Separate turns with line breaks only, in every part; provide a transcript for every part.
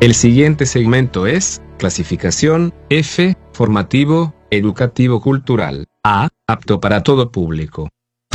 El siguiente segmento es clasificación F, formativo, educativo cultural. A, apto para todo público.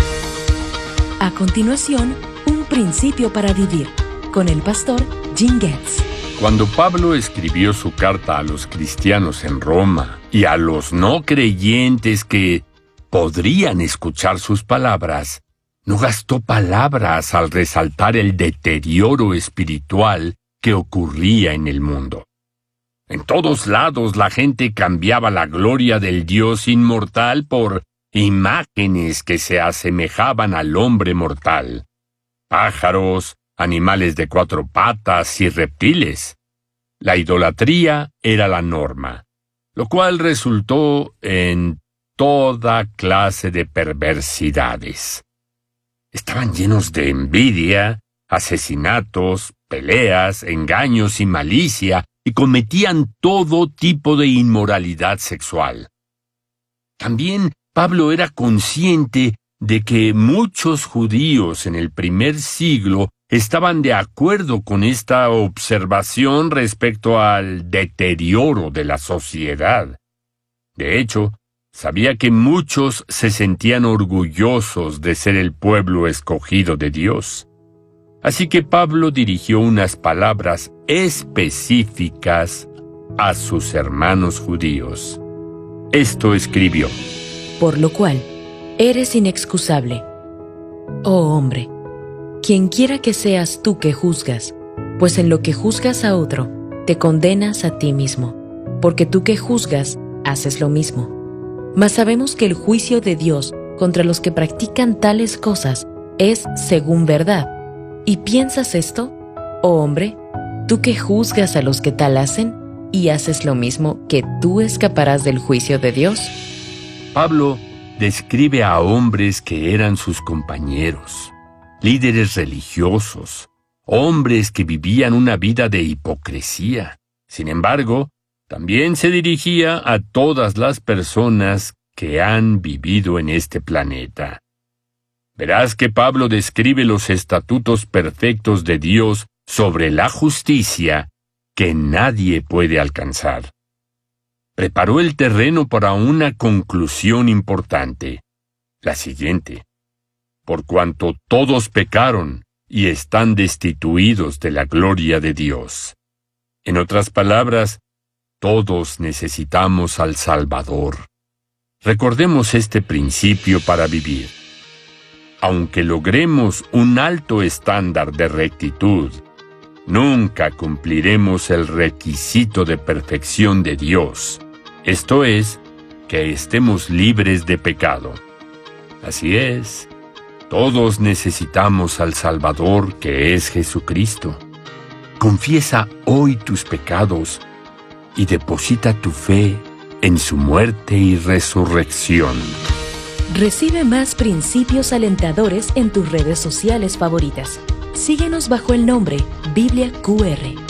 A continuación, un principio para vivir, con el pastor Jim Getz.
Cuando Pablo escribió su carta a los cristianos en Roma y a los no creyentes que podrían escuchar sus palabras, no gastó palabras al resaltar el deterioro espiritual que ocurría en el mundo. En todos lados la gente cambiaba la gloria del Dios inmortal por imágenes que se asemejaban al hombre mortal. Pájaros, animales de 4 patas y reptiles. La idolatría era la norma, lo cual resultó en toda clase de perversidades. Estaban llenos de envidia, asesinatos, peleas, engaños y malicia, y cometían todo tipo de inmoralidad sexual. También Pablo era consciente de que muchos judíos en el primer siglo estaban de acuerdo con esta observación respecto al deterioro de la sociedad. De hecho, sabía que muchos se sentían orgullosos de ser el pueblo escogido de Dios. Así que Pablo dirigió unas palabras específicas a sus hermanos judíos. Esto escribió:
Por lo cual, eres inexcusable, oh hombre, quienquiera que seas tú que juzgas, pues en lo que juzgas a otro, te condenas a ti mismo, porque tú que juzgas, haces lo mismo. Mas sabemos que el juicio de Dios contra los que practican tales cosas es según verdad. ¿Y piensas esto, oh hombre, tú que juzgas a los que tal hacen y haces lo mismo, que tú escaparás del juicio de Dios?
Pablo describe a hombres que eran sus compañeros, líderes religiosos, hombres que vivían una vida de hipocresía. Sin embargo, también se dirigía a todas las personas que han vivido en este planeta. Verás que Pablo describe los estatutos perfectos de Dios sobre la justicia que nadie puede alcanzar. Preparó el terreno para una conclusión importante, la siguiente: por cuanto todos pecaron y están destituidos de la gloria de Dios. En otras palabras, todos necesitamos al Salvador. Recordemos este principio para vivir. Aunque logremos un alto estándar de rectitud, nunca cumpliremos el requisito de perfección de Dios, esto es, que estemos libres de pecado. Así es, todos necesitamos al Salvador, que es Jesucristo. Confiesa hoy tus pecados y deposita tu fe en su muerte y resurrección.
Recibe más principios alentadores en tus redes sociales favoritas. Síguenos bajo el nombre Biblia QR.